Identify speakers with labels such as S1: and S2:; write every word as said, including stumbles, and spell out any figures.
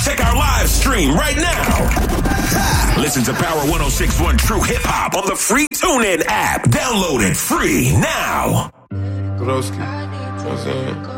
S1: Check our live stream right now. Listen to Power one oh six point one True Hip Hop on the free TuneIn app. Download it free now.
S2: Broski, what's up?